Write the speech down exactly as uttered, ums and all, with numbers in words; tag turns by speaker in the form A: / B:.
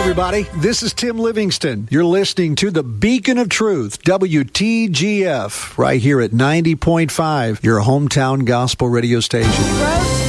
A: everybody. This is Tim Livingston. You're listening to the Beacon of Truth, W T G F, right here at ninety point five, your hometown gospel radio station.